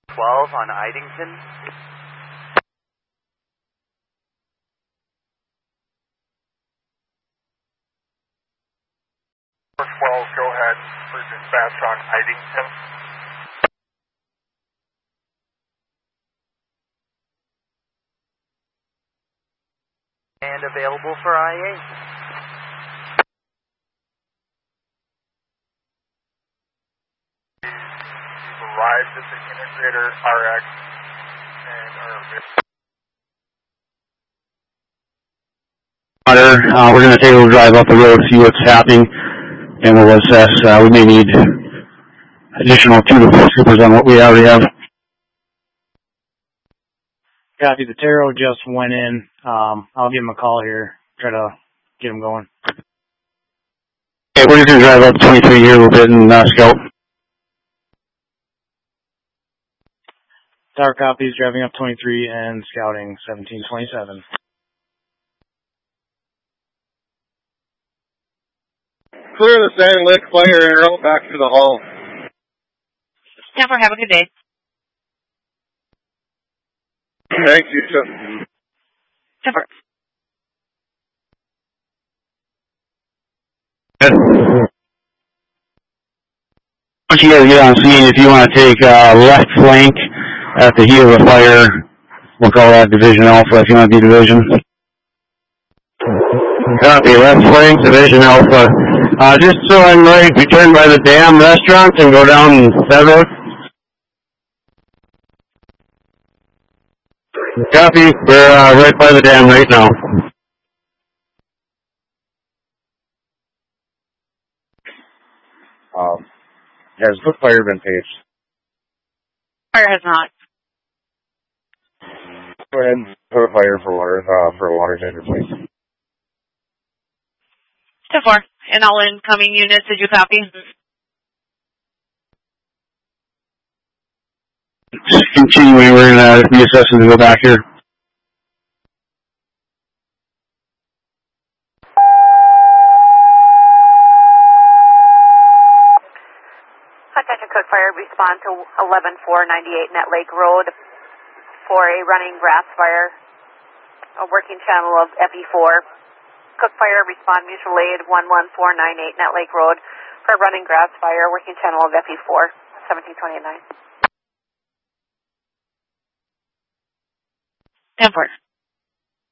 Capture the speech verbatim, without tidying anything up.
twelve on Idington. twelve, go ahead for dispatch on Idington. And available for I A. We've arrived at the integrator R X and are... Uh, we're going to take a little drive up the road, see what's happening, and we'll assess. Uh, we may need additional two to four troopers on what we already have. Copy. The Taro just went in. Um, I'll give him a call here, try to get him going. Okay, we're just going to drive up twenty-three here a little bit and uh, scout. Tower copies, driving up twenty-three and scouting seventeen twenty-seven. Clear the Sand Lick Fire Arrow back to the hall. ten four, have a good day. Thanks, you too. ten four. Once you guys get on scene, if you want to take uh, left flank at the heel of the fire, we'll call that Division Alpha if you want to be Division. Copy, left flank, Division Alpha. Uh, just so I'm right, we turn by the Dam restaurant and go down that road. Copy, we're uh, right by the dam right now. Um, has Cook Fire been paged? Fire has not. Go ahead and put a fire for water, uh, for a water tender, please. ten four. And all incoming units, did you copy? Continuing, we're going to be assessing to go back here. Attention Cook Fire, respond to eleven four ninety-eight Net Lake Road for a running grass fire, a working channel of F E four. Cook Fire, respond mutual aid one one four nine eight Net Lake Road for a running grass fire, working channel of F E four, seventeen twenty-nine. ten four.